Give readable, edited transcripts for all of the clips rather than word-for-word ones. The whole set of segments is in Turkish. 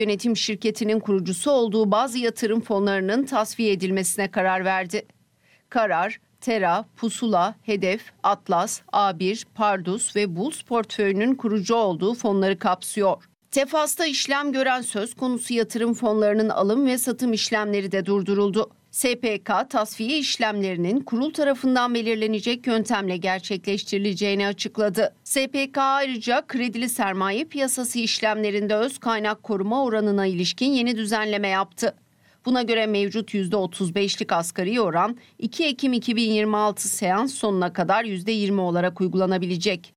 Yönetim şirketinin kurucusu olduğu bazı yatırım fonlarının tasfiye edilmesine karar verdi. Karar, Tera, Pusula, Hedef, Atlas, A1, Pardus ve Bulls portföyünün kurucu olduğu fonları kapsıyor. Tefas'ta işlem gören söz konusu yatırım fonlarının alım ve satım işlemleri de durduruldu. SPK, tasfiye işlemlerinin kurul tarafından belirlenecek yöntemle gerçekleştirileceğini açıkladı. SPK ayrıca kredili sermaye piyasası işlemlerinde öz kaynak koruma oranına ilişkin yeni düzenleme yaptı. Buna göre mevcut %35'lik asgari oran 2 Ekim 2026 seans sonuna kadar %20 olarak uygulanabilecek.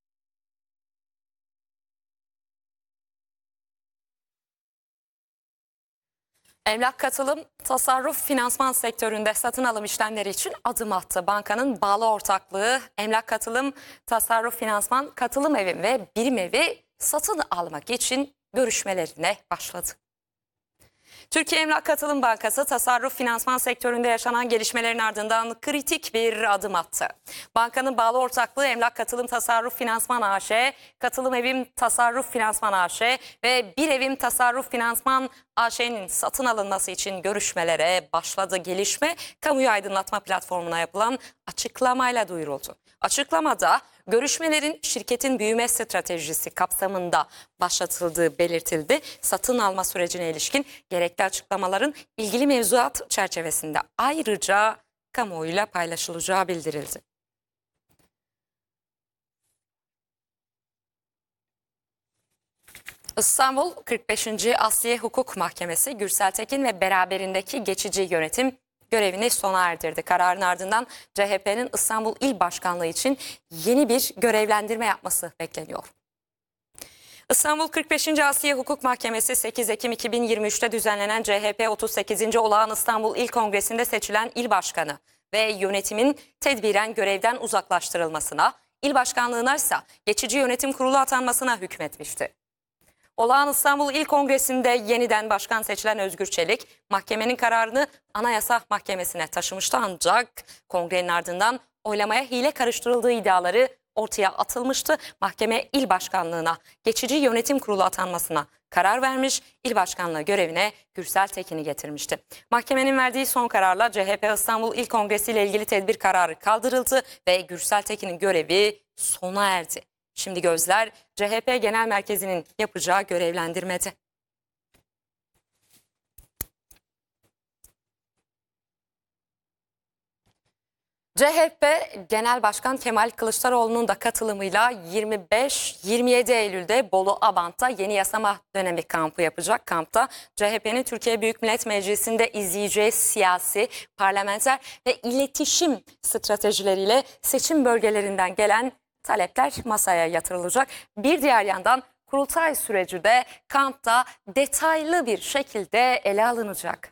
Emlak katılım, tasarruf, finansman sektöründe satın alım işlemleri için adım attı. Bankanın bağlı ortaklığı emlak katılım, tasarruf, finansman, katılım evi ve birim evi satın almak için görüşmelerine başladı. Türkiye Emlak Katılım Bankası tasarruf finansman sektöründe yaşanan gelişmelerin ardından kritik bir adım attı. Bankanın bağlı ortaklığı Emlak Katılım Tasarruf Finansman AŞ, Katılım Evim Tasarruf Finansman AŞ ve Bir Evim Tasarruf Finansman AŞ'nin satın alınması için görüşmelere başladı. Gelişme kamuyu aydınlatma platformuna yapılan açıklamayla duyuruldu. Açıklamada görüşmelerin şirketin büyüme stratejisi kapsamında başlatıldığı belirtildi. Satın alma sürecine ilişkin gerekli açıklamaların ilgili mevzuat çerçevesinde ayrıca kamuoyuyla paylaşılacağı bildirildi. İstanbul 45. Asliye Hukuk Mahkemesi Gürsel Tekin ve beraberindeki geçici yönetim görevini sona erdirdi. Kararın ardından CHP'nin İstanbul İl Başkanlığı için yeni bir görevlendirme yapması bekleniyor. İstanbul 45. Asliye Hukuk Mahkemesi 8 Ekim 2023'te düzenlenen CHP 38. Olağan İstanbul İl Kongresi'nde seçilen il başkanı ve yönetimin tedbiren görevden uzaklaştırılmasına, il başkanlığına ise geçici yönetim kurulu atanmasına hükmetmişti. Olağan İstanbul İl Kongresi'nde yeniden başkan seçilen Özgür Çelik, mahkemenin kararını Anayasa Mahkemesi'ne taşımıştı ancak kongrenin ardından oylamaya hile karıştırıldığı iddiaları ortaya atılmıştı. Mahkeme il başkanlığına geçici yönetim kurulu atanmasına karar vermiş, il başkanlığı görevine Gürsel Tekin'i getirmişti. Mahkemenin verdiği son kararla CHP İstanbul İl Kongresi ile ilgili tedbir kararı kaldırıldı ve Gürsel Tekin'in görevi sona erdi. Şimdi gözler CHP Genel Merkezi'nin yapacağı görevlendirmede. CHP Genel Başkan Kemal Kılıçdaroğlu'nun da katılımıyla 25-27 Eylül'de Bolu Abant'ta yeni yasama dönemi kampı yapacak. Kampta CHP'nin Türkiye Büyük Millet Meclisi'nde izleyeceği siyasi, parlamenter ve iletişim stratejileriyle seçim bölgelerinden gelen talepler masaya yatırılacak. Bir diğer yandan kurultay süreci de kampta detaylı bir şekilde ele alınacak.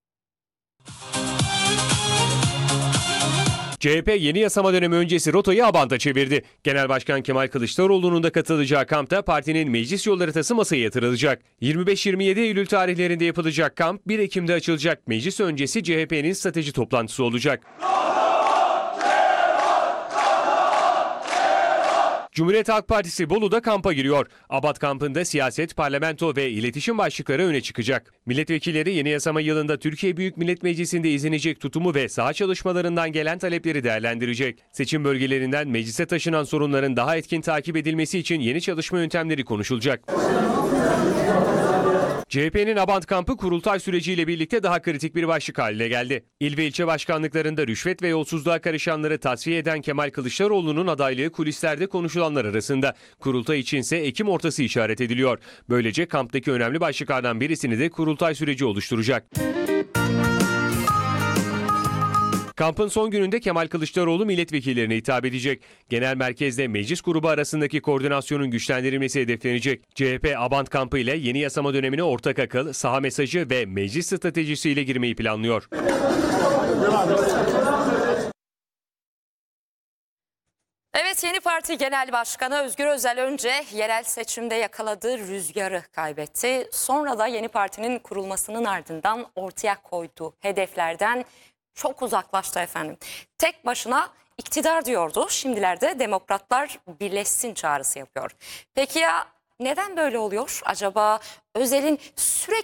CHP yeni yasama dönemi öncesi rotayı Abant'a çevirdi. Genel Başkan Kemal Kılıçdaroğlu'nun da katılacağı kampta partinin meclis yol haritası masaya yatırılacak. 25-27 Eylül tarihlerinde yapılacak kamp 1 Ekim'de açılacak. Meclis öncesi CHP'nin strateji toplantısı olacak. Cumhuriyet Halk Partisi Bolu'da kampa giriyor. Abant kampında siyaset, parlamento ve iletişim başlıkları öne çıkacak. Milletvekilleri yeni yasama yılında Türkiye Büyük Millet Meclisi'nde izlenecek tutumu ve saha çalışmalarından gelen talepleri değerlendirecek. Seçim bölgelerinden meclise taşınan sorunların daha etkin takip edilmesi için yeni çalışma yöntemleri konuşulacak. CHP'nin Abant kampı kurultay süreciyle birlikte daha kritik bir başlık haline geldi. İl ve ilçe başkanlıklarında rüşvet ve yolsuzluğa karışanları tasfiye eden Kemal Kılıçdaroğlu'nun adaylığı kulislerde konuşulanlar arasında. Kurultay içinse Ekim ortası işaret ediliyor. Böylece kamptaki önemli başlıklardan birisini de kurultay süreci oluşturacak. Kampın son gününde Kemal Kılıçdaroğlu milletvekillerine hitap edecek. Genel merkezde meclis grubu arasındaki koordinasyonun güçlendirilmesi hedeflenecek. CHP Abant kampı ile yeni yasama dönemine ortak akıl, saha mesajı ve meclis stratejisiyle girmeyi planlıyor. Evet, yeni parti genel başkanı Özgür Özel önce yerel seçimde yakaladığı rüzgarı kaybetti. Sonra da yeni partinin kurulmasının ardından ortaya koyduğu hedeflerden çok uzaklaştı efendim. Tek başına iktidar diyordu. Şimdilerde demokratlar birleşsin çağrısı yapıyor. Peki ya neden böyle oluyor? Acaba Özel'in sürekli